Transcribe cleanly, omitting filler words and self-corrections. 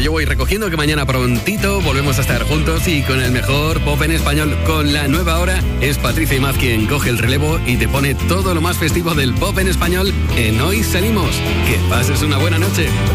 yo voy recogiendo que mañana prontito volvemos a estar juntos y con el mejor pop en español. Con la nueva hora es Patricia Imaz quien coge el relevo y te pone todo lo más festivo del pop en español en Hoy Salimos. Que pases una buena noche.